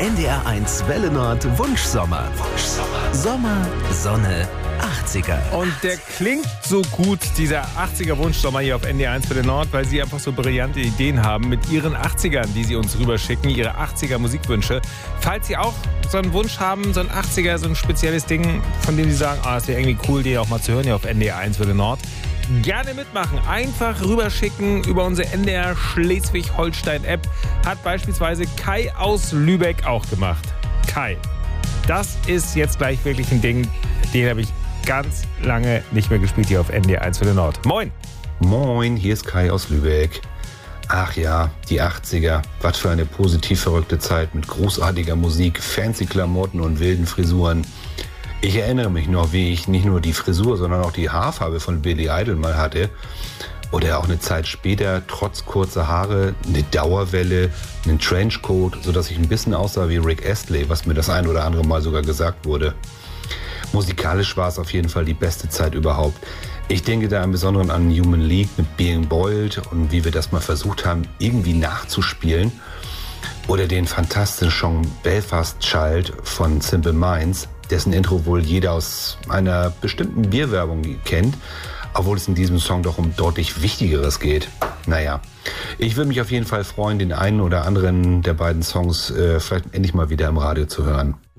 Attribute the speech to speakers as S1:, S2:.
S1: NDR1 Welle Nord Wunschsommer. Sommer, Sonne, 80er.
S2: Und der klingt so gut, dieser 80er Wunschsommer hier auf NDR1 Welle Nord, weil sie einfach so brillante Ideen haben mit ihren 80ern, die sie uns rüberschicken, ihre 80er Musikwünsche. Falls Sie auch so einen Wunsch haben, so ein 80er, so ein spezielles Ding, von dem Sie sagen, es wäre irgendwie cool, den auch mal zu hören hier auf NDR1 Welle Nord, gerne mitmachen. Einfach rüberschicken über unsere NDR Schleswig-Holstein-App. Hat beispielsweise Kai aus Lübeck auch gemacht. Kai, das ist jetzt gleich wirklich ein Ding, den habe ich ganz lange nicht mehr gespielt hier auf NDR1 Welle Nord. Moin!
S3: Moin, hier ist Kai aus Lübeck. Ach ja, die 80er. Was für eine positiv verrückte Zeit mit großartiger Musik, fancy Klamotten und wilden Frisuren. Ich erinnere mich noch, wie ich nicht nur die Frisur, sondern auch die Haarfarbe von Billy Idol mal hatte. Oder auch eine Zeit später, trotz kurzer Haare, eine Dauerwelle, einen Trenchcoat, sodass ich ein bisschen aussah wie Rick Astley, was mir das ein oder andere Mal sogar gesagt wurde. Musikalisch war es auf jeden Fall die beste Zeit überhaupt. Ich denke da im Besonderen an Human League mit Being Bold und wie wir das mal versucht haben, irgendwie nachzuspielen. Oder den fantastischen Song Belfast Child von Simple Minds, dessen Intro wohl jeder aus einer bestimmten Bierwerbung kennt, obwohl es in diesem Song doch um deutlich Wichtigeres geht. Naja, ich würde mich auf jeden Fall freuen, den einen oder anderen der beiden Songs vielleicht endlich mal wieder im Radio zu hören.